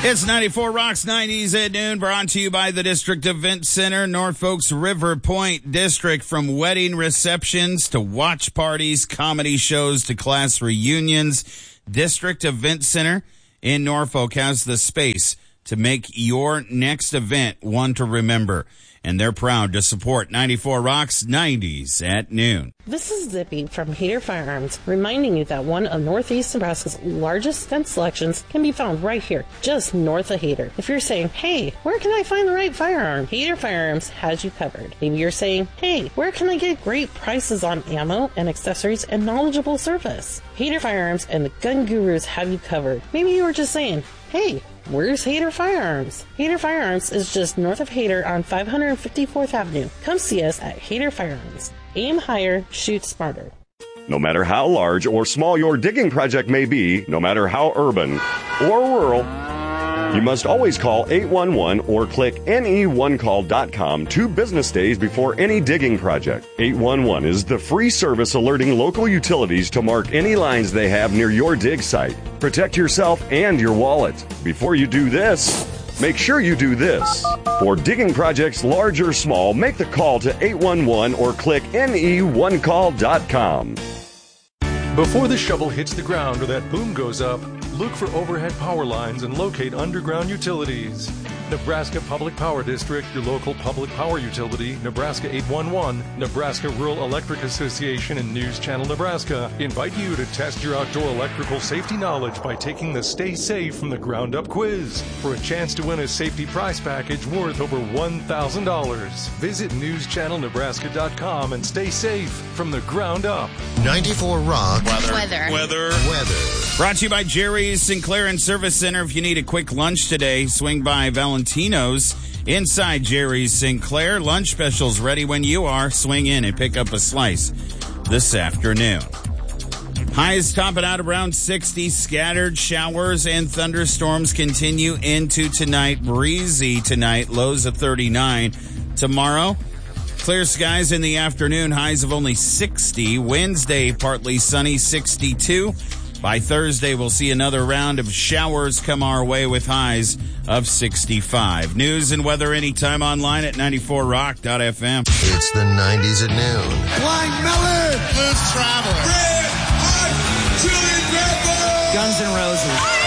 It's 94 Rocks 90s at noon, brought to you by the District Event Center, Norfolk's River Point District. From wedding receptions to watch parties, comedy shows to class reunions, District Event Center in Norfolk has the space to make your next event one to remember. And they're proud to support 94 Rocks 90s at noon. This is Zippy from Hader Firearms, reminding you that one of Northeast Nebraska's largest gun selections can be found right here, just north of Hader. If you're saying, hey, where can I find the right firearm? Hader Firearms has you covered. Maybe you're saying, hey, where can I get great prices on ammo and accessories and knowledgeable service? Hader Firearms and the Gun Gurus have you covered. Maybe you were just saying, hey, where's Hader Firearms? Hader Firearms is just north of Hader on 554th Avenue. Come see us at Hader Firearms. Aim higher, shoot smarter. No matter how large or small your digging project may be, no matter how urban or rural, you must always call 811 or click ne1call.com 2 business days before any digging project. 811 is the free service alerting local utilities to mark any lines they have near your dig site. Protect yourself and your wallet. Before you do this, make sure you do this. For digging projects large or small, make the call to 811 or click ne1call.com. Before the shovel hits the ground or that boom goes up, look for overhead power lines and locate underground utilities. Nebraska Public Power District, your local public power utility, Nebraska 811, Nebraska Rural Electric Association, and News Channel Nebraska invite you to test your outdoor electrical safety knowledge by taking the Stay Safe from the Ground Up quiz for a chance to win a safety prize package worth over $1,000. Visit newschannelnebraska.com and stay safe from the ground up. 94 Rock. Weather. Brought to you by Jerry's Sinclair and Service Center. If you need a quick lunch today, swing by Valentino's inside Jerry's Sinclair. Lunch specials ready when you are. Swing in and pick up a slice this afternoon. Highs topping out around 60. Scattered showers and thunderstorms continue into tonight. Breezy tonight. Lows of 39. Tomorrow, clear skies in the afternoon. Highs of only 60. Wednesday, partly sunny, 62. By Thursday, we'll see another round of showers come our way with highs of 65. News and weather anytime online at 94rock.fm. It's the 90s at noon. Blind Melon. Blues Traveler. Red Hot Chili Peppers. Guns N' Roses.